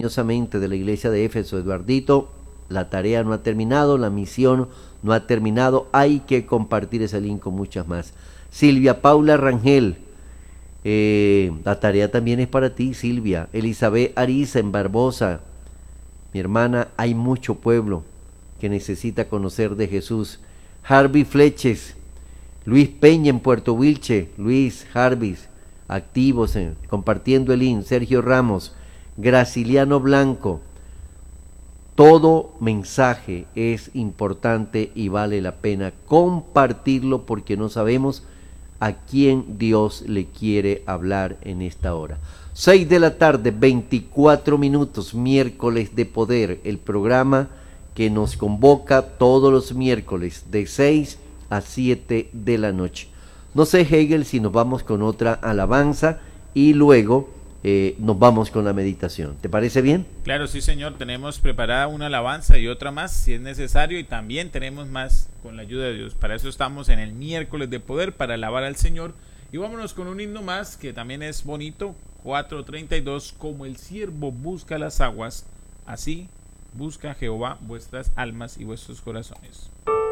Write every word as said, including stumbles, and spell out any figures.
cariñosamente de la iglesia de Éfeso. Eduardito, la tarea no ha terminado, la misión no ha terminado, hay que compartir ese link con muchas más. Silvia Paula Rangel, eh, la tarea también es para ti, Silvia. Elizabeth Ariza en Barbosa, mi hermana, hay mucho pueblo que necesita conocer de Jesús. Harvey Fleches, Luis Peña en Puerto Wilche, Luis, Jarvis, activos, en, compartiendo el link. Sergio Ramos, Graciliano Blanco, todo mensaje es importante y vale la pena compartirlo porque no sabemos a quién Dios le quiere hablar en esta hora. seis de la tarde, veinticuatro minutos, miércoles de poder, el programa que nos convoca todos los miércoles de seis a siete de la noche. No sé, Hegel, si nos vamos con otra alabanza y luego eh, nos vamos con la meditación. ¿Te parece bien? Claro, sí, señor. Tenemos preparada una alabanza y otra más si es necesario, y también tenemos más con la ayuda de Dios. Para eso estamos en el miércoles de poder, para alabar al Señor. Y vámonos con un himno más que también es bonito, cuatro treinta y dos. Como el siervo busca las aguas, así busca Jehová vuestras almas y vuestros corazones.